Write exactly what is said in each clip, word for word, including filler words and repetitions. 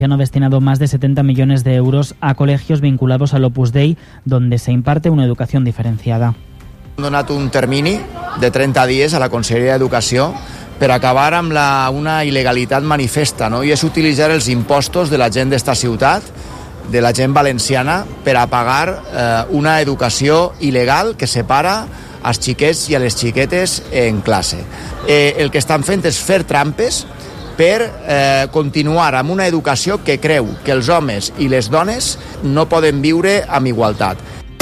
Han destinado más de setenta millones de euros a colegios vinculados al Opus Dei, donde se imparte una educación diferenciada. Hem donat un termini de trenta dies a la Conselleria d'Educació per acabar amb la, una il·legalitat manifesta, no? I és utilitzar els impostos de la gent d'esta ciutat, de la gent valenciana, per a pagar eh, una educació il·legal que separa als xiquets i a les xiquetes en classe. Eh, el que estan fent és fer trampes per eh, continuar amb una educació que creu que els homes i les dones no poden viure amb igualtat.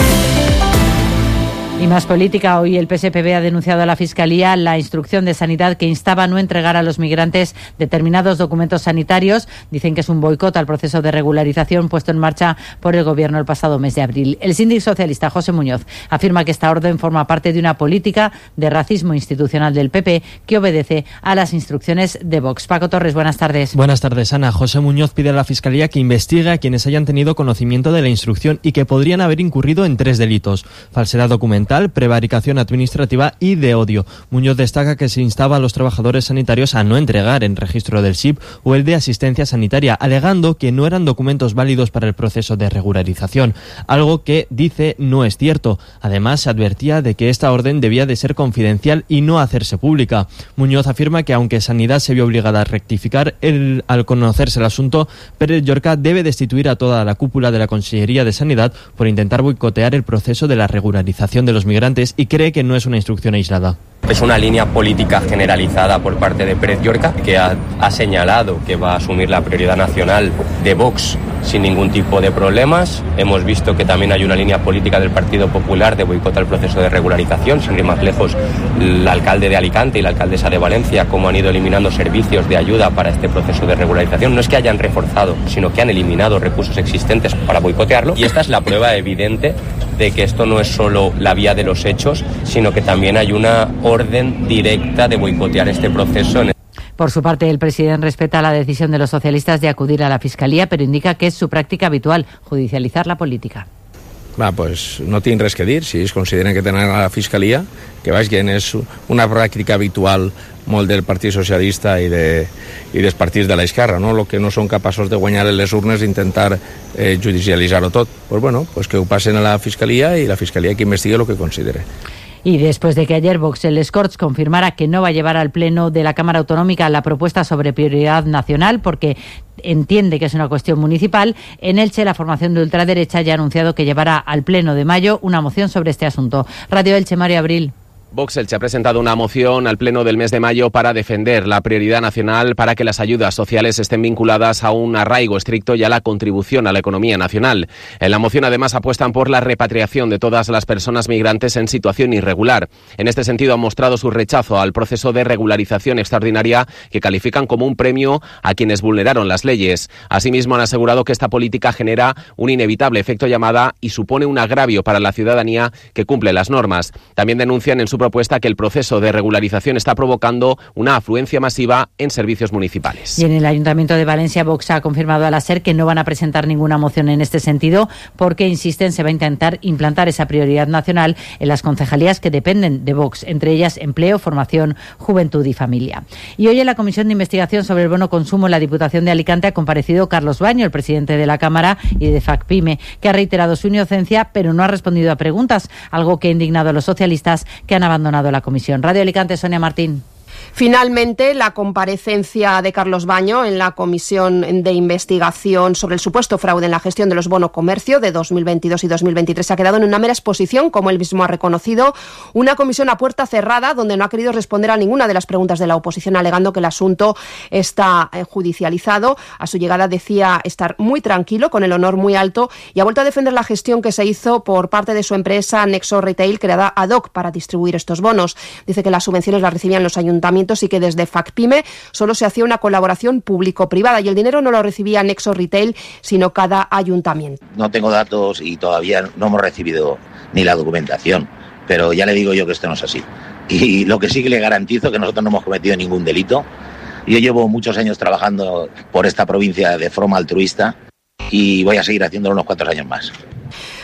Y más política, hoy el P S P B ha denunciado a la Fiscalía la instrucción de Sanidad que instaba a no entregar a los migrantes determinados documentos sanitarios. Dicen que es un boicot al proceso de regularización puesto en marcha por el Gobierno el pasado mes de abril. El síndic socialista José Muñoz afirma que esta orden forma parte de una política de racismo institucional del P P que obedece a las instrucciones de Vox. Paco Torres, buenas tardes. Buenas tardes, Ana. José Muñoz pide a la Fiscalía que investigue a quienes hayan tenido conocimiento de la instrucción y que podrían haber incurrido en tres delitos: falsedad documental, prevaricación administrativa y de odio. Muñoz destaca que se instaba a los trabajadores sanitarios a no entregar el registro del S I P o el de asistencia sanitaria, alegando que no eran documentos válidos para el proceso de regularización, algo que, dice, no es cierto. Además, se advertía de que esta orden debía de ser confidencial y no hacerse pública. Muñoz afirma que aunque Sanidad se vio obligada a rectificar el, al conocerse el asunto, Pérez Llorca debe destituir a toda la cúpula de la Consellería de Sanidad por intentar boicotear el proceso de la regularización de los migrantes y cree que no es una instrucción aislada. Es una línea política generalizada por parte de Pérez Llorca, que ha, ha señalado que va a asumir la prioridad nacional de Vox sin ningún tipo de problemas. Hemos visto que también hay una línea política del Partido Popular de boicot al proceso de regularización. Sin ir más lejos, el alcalde de Alicante y la alcaldesa de Valencia, cómo han ido eliminando servicios de ayuda para este proceso de regularización. No es que hayan reforzado, sino que han eliminado recursos existentes para boicotearlo. Y esta es la prueba evidente de que esto no es solo la vía de los hechos, sino que también hay una orden directa de boicotear este proceso. Por su parte, el presidente respeta la decisión de los socialistas de acudir a la Fiscalía, pero indica que es su práctica habitual, judicializar la política. Va, pues no tinc res que dir. Si ells consideren que tenen a la Fiscalia, que vagin, és una pràctica habitual molt del Partit Socialista i, de, i dels partits de l'esquerra, no? Lo que no són capaços de guanyar en les urnes, intentar eh, judicialitzar-ho tot. Pues bueno, pues que ho passen a la Fiscalia i la Fiscalia que investigue lo que considere. Y después de que ayer Vox el Corts confirmara que no va a llevar al Pleno de la Cámara Autonómica la propuesta sobre prioridad nacional porque entiende que es una cuestión municipal, en Elche la formación de ultraderecha ya ha anunciado que llevará al Pleno de mayo una moción sobre este asunto. Radio Elche, Mario Abril. Vox Elche ha presentado una moción al Pleno del mes de mayo para defender la prioridad nacional para que las ayudas sociales estén vinculadas a un arraigo estricto y a la contribución a la economía nacional. En la moción además apuestan por la repatriación de todas las personas migrantes en situación irregular. En este sentido han mostrado su rechazo al proceso de regularización extraordinaria que califican como un premio a quienes vulneraron las leyes. Asimismo han asegurado que esta política genera un inevitable efecto llamada y supone un agravio para la ciudadanía que cumple las normas. También denuncian en su propuesta que el proceso de regularización está provocando una afluencia masiva en servicios municipales. Y en el Ayuntamiento de Valencia, Vox ha confirmado a la SER que no van a presentar ninguna moción en este sentido porque, insisten, se va a intentar implantar esa prioridad nacional en las concejalías que dependen de Vox, entre ellas empleo, formación, juventud y familia. Y hoy en la Comisión de Investigación sobre el Bono Consumo en la Diputación de Alicante ha comparecido Carlos Baño, el presidente de la Cámara y de FACPIME, que ha reiterado su inocencia pero no ha respondido a preguntas, algo que ha indignado a los socialistas que han abandonado la comisión. Radio Alicante, Sonia Martín. Finalmente, la comparecencia de Carlos Baño en la Comisión de Investigación sobre el supuesto fraude en la gestión de los bonos comercio de dos mil veintidós y dos mil veintitrés ha quedado en una mera exposición, como él mismo ha reconocido, una comisión a puerta cerrada donde no ha querido responder a ninguna de las preguntas de la oposición, alegando que el asunto está judicializado. A su llegada decía estar muy tranquilo, con el honor muy alto, y ha vuelto a defender la gestión que se hizo por parte de su empresa Nexo Retail, creada ad hoc para distribuir estos bonos. Dice que las subvenciones las recibían los ayuntamientos y que desde FACPIME solo se hacía una colaboración público-privada y el dinero no lo recibía Nexo Retail, sino cada ayuntamiento. No tengo datos y todavía no hemos recibido ni la documentación, pero ya le digo yo que esto no es así. Y lo que sí que le garantizo es que nosotros no hemos cometido ningún delito. Yo llevo muchos años trabajando por esta provincia de forma altruista y voy a seguir haciéndolo unos cuantos años más.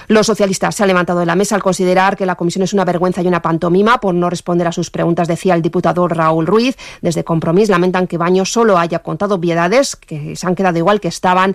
Los socialistas se han levantado de la mesa al considerar que la comisión es una vergüenza y una pantomima por no responder a sus preguntas, decía el diputado Raúl Ruiz. Desde Compromís lamentan que Baños solo haya contado obviedades que se han quedado igual que estaban